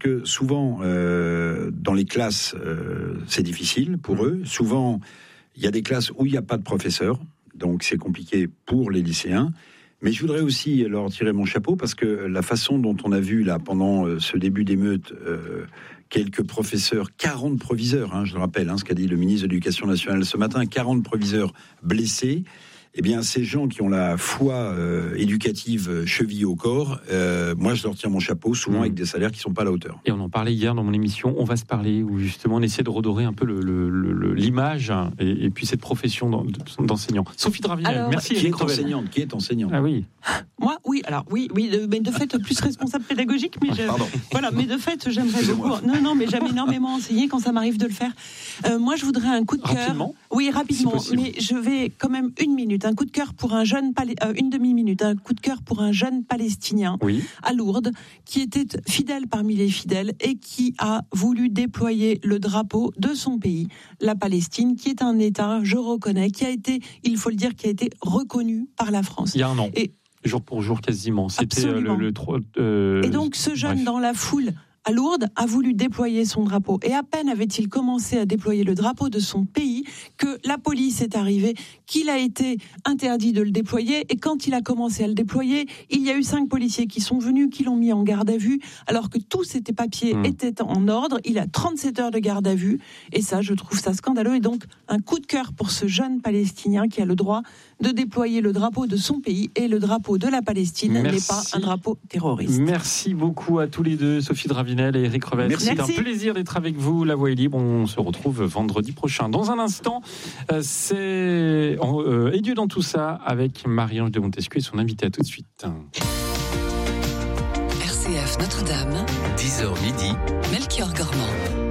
que souvent, dans les classes, c'est difficile pour eux. Souvent, il y a des classes où il n'y a pas de professeurs, donc c'est compliqué pour les lycéens. Mais je voudrais aussi leur tirer mon chapeau, parce que la façon dont on a vu, là, pendant ce début d'émeute, quelques professeurs, 40 proviseurs, je le rappelle, ce qu'a dit le ministre de l'Éducation nationale ce matin, 40 proviseurs blessés. Eh bien, ces gens qui ont la foi éducative chevillée au corps, moi, je leur tire mon chapeau, souvent avec des salaires qui ne sont pas à la hauteur. Et on en parlait hier dans mon émission, On va se parler, où justement on essaie de redorer un peu l'image et puis cette profession d'enseignant. Sophie Dravinel, merci. Qui est enseignante Ah oui. Moi, oui, mais de fait, plus responsable pédagogique, mais mais de fait, j'aimerais beaucoup. Non, mais j'aime énormément enseigner quand ça m'arrive de le faire. Moi, je voudrais un coup de cœur. Rapidement ? Oui, rapidement, mais je vais quand même une minute. Un coup de cœur pour un jeune, une demi-minute. Un coup de cœur pour un jeune Palestinien à Lourdes, qui était fidèle parmi les fidèles et qui a voulu déployer le drapeau de son pays, la Palestine, qui est un État, je reconnais, qui a été, il faut le dire, qui a été reconnu par la France. Il y a un an. Et jour pour jour quasiment. C'était le 3. Et donc ce jeune dans la foule à Lourdes a voulu déployer son drapeau. Et à peine avait-il commencé à déployer le drapeau de son pays que la police est arrivée, qu'il a été interdit de le déployer. Et quand il a commencé à le déployer, il y a eu 5 policiers qui sont venus, qui l'ont mis en garde à vue, alors que tous ces papiers étaient en ordre. Il a 37 heures de garde à vue. Et ça, je trouve ça scandaleux. Et donc, un coup de cœur pour ce jeune Palestinien qui a le droit de déployer le drapeau de son pays. Et le drapeau de la Palestine n'est pas un drapeau terroriste. Merci beaucoup à tous les deux, Sophie Dravinel et Eric Revel. C'est un plaisir d'être avec vous. La Voix est libre. On se retrouve vendredi prochain. Dans un instant, c'est Et Dieu dans tout ça avec Marie-Ange de Montesquieu et son invité. À tout de suite. RCF Notre-Dame, 10h midi, Melchior Gormand.